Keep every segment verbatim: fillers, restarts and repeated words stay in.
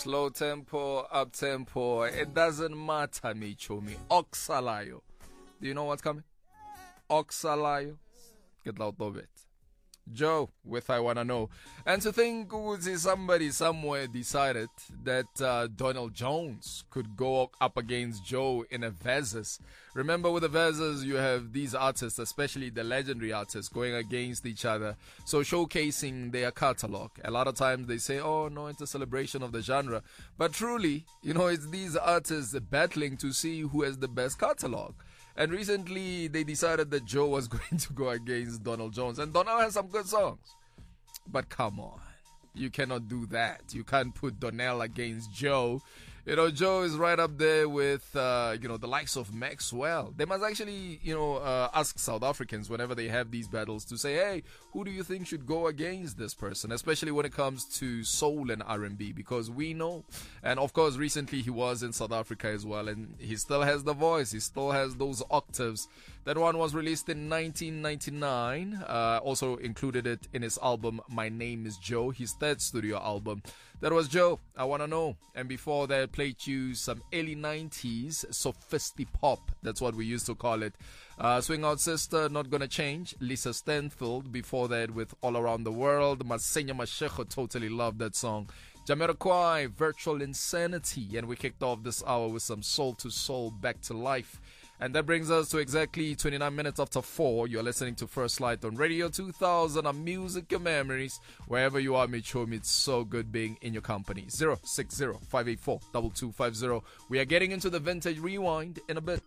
slow tempo, up tempo, it doesn't matter, Michomi. Oxalayo. Do you know what's coming? Oxalayo. Get out of it. Joe, with I Wanna Know. And to think Uzi, somebody somewhere decided that uh, Donald Jones could go up against Joe in a versus. Remember, with the versus, you have these artists, especially the legendary artists, going against each other. So showcasing their catalog. A lot of times they say, oh no, it's a celebration of the genre. But truly, you know, it's these artists battling to see who has the best catalog. And recently, they decided that Joe was going to go against Donald Jones. And Donald has some good songs. But come on. You cannot do that. You can't put Donnell against Joe. You know, Joe is right up there with, uh, you know, the likes of Maxwell. They must actually, you know, uh, ask South Africans whenever they have these battles to say, hey, who do you think should go against this person? Especially when it comes to soul and R and B, because we know. And of course, recently he was in South Africa as well, and he still has the voice. He still has those octaves. That one was released in nineteen ninety-nine. Uh, also included it in his album, My Name is Joe, his third studio album. That was Joe, I Wanna Know. And before that, played you some early nineties sophisti-pop. That's what we used to call it. Uh, Swing Out Sister, Not Gonna Change. Lisa Stanfield. Before that, with All Around the World. Masenya Mashego, totally loved that song. Jamiroquai, Virtual Insanity. And we kicked off this hour with some Soul to Soul, Back to Life. And that brings us to exactly twenty-nine minutes after four. You're listening to First Light on Radio two thousand, on Music and Memories. Wherever you are, Michomi, it's so good being in your company. zero six zero, five eight four, two two five zero. We are getting into the Vintage Rewind in a bit.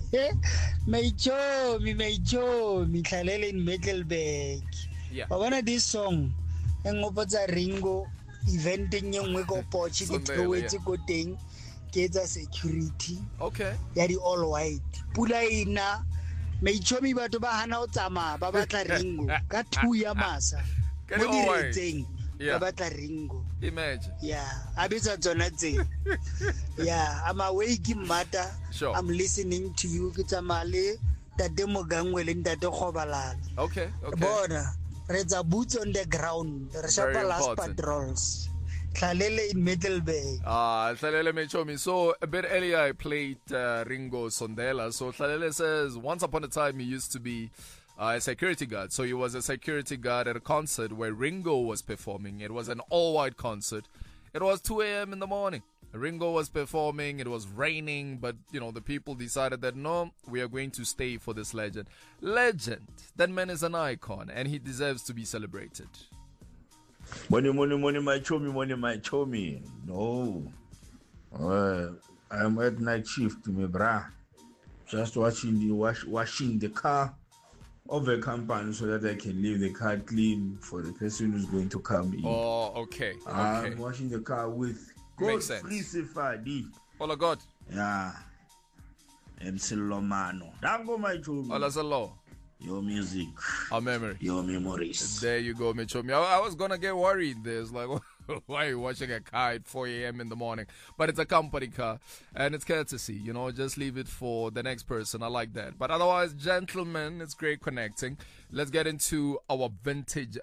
Michomi, Michomi, Khalele in Middelburg. Yeah. But when this song, ngopotsa Ringo, eventing yung weko pochi, ke go teng. Get a security. Okay. Ya di all white. Pula ina. Michomi batho ba hana o tsama ba batla Ringo ka two ya masa. Get all white. Yeah. Ba batla Ringo. Imagine. Yeah. Abitsa tsona tse. Yeah, I'm awake mata. Sure. I'm listening to you ke tsamale tate Mogangwe le ntate Khobalala. Okay, okay. Bona re tsa boots on the ground. Re shapa last patrols. Khalele in Middelburg. Ah, Khalele Michomi. So a bit earlier I played uh, Ringo Sondela. So Khalele says once upon a time he used to be uh, a security guard. So he was a security guard at a concert where Ringo was performing. It was an all-white concert. It was two a.m. in the morning. Ringo was performing. It was raining, but you know the people decided that no, we are going to stay for this legend. Legend. That man is an icon, and he deserves to be celebrated. Money, money, money, my chomi, money, my chomi. No. Uh, I'm at night shift, me bra. Just watching the wash, washing the car of the company so that I can leave the car clean for the person who's going to come in. Oh, okay. okay. I'm washing the car with God Free Ola God. Yeah. M C Lomano. Dango, my chomi. Ola Zalo. Your music. Our memory. Your memories. There you go, Michomi. I, I was going to get worried. There's like, why are you watching a car at four a.m. in the morning? But it's a company car. And it's courtesy. You know, just leave it for the next person. I like that. But otherwise, gentlemen, it's great connecting. Let's get into our Vintage